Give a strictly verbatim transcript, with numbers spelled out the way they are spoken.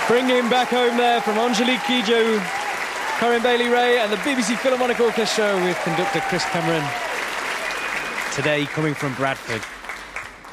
Bringing him back home there from Angelique Kidjo, Corinne Bailey-Rae and the B B C Philharmonic Orchestra with conductor Chris Cameron. Today coming from Bradford.